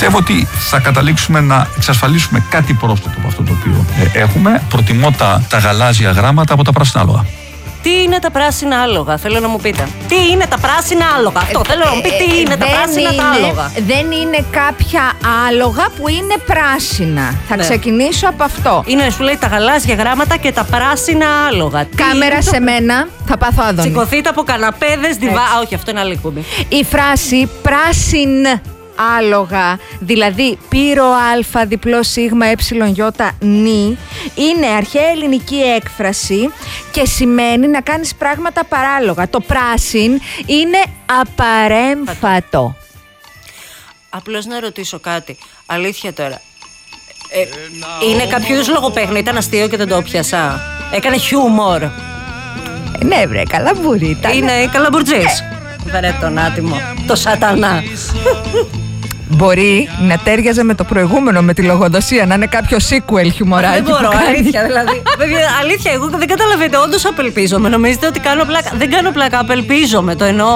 Πιστεύω ότι θα καταλήξουμε να εξασφαλίσουμε κάτι πρόσθετο από αυτό το οποίο έχουμε. Προτιμώ τα γαλάζια γράμματα από τα πράσινα άλογα. Τι είναι τα πράσινα άλογα, θέλω να μου πείτε. Τι είναι τα πράσινα άλογα, αυτό θέλω να μου πείτε. Τι είναι τα πράσινα τα άλογα. Δεν είναι κάποια άλογα που είναι πράσινα. Θα ξεκινήσω από αυτό. Είναι, σου λέει, τα γαλάζια γράμματα και τα πράσινα άλογα. Κάμερα σε μένα, θα πάθω άδωνη. Σηκωθείτε από καναπέδες, όχι, αυτό είναι άλλη κουμπί. Η φράση πράσιν άλογα, δηλαδή πύρο α διπλό σίγμα ε νη, είναι αρχαία ελληνική έκφραση και σημαίνει να κάνεις πράγματα παράλογα. Το πράσιν είναι απαρέμφατο. Απλώς να ρωτήσω κάτι, αλήθεια τώρα. Είναι κάποιο είδους λογοπαίγνιο, ήταν αστείο και δεν το πιάσα. Έκανε χιούμορ. Ναι βρε, καλαμπούρι ήταν. Είναι καλαμπούρτζης. Βαρέ τον άτιμο, το σατανά. Μπορεί να τέριαζε με το προηγούμενο, με τη λογοδοσία, να είναι κάποιο sequel χιουμοράκι. Δεν μπορώ, αλήθεια δηλαδή. Αλήθεια, εγώ δεν καταλαβαίνετε, όντως απελπίζομαι. Νομίζετε ότι κάνω πλάκα. Δεν κάνω πλάκα, απελπίζομαι, το εννοώ.